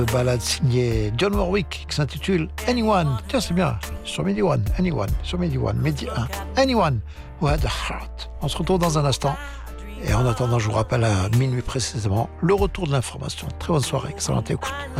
Balade signée John Warwick qui s'intitule Anyone. Tiens, c'est bien. Sur Midi One. Anyone. Sur Midi One. Midi 1. Anyone who had a heart. On se retrouve dans un instant. Et en attendant, je vous rappelle à minuit précisément le retour de l'information. Très bonne soirée. Excellente écoute.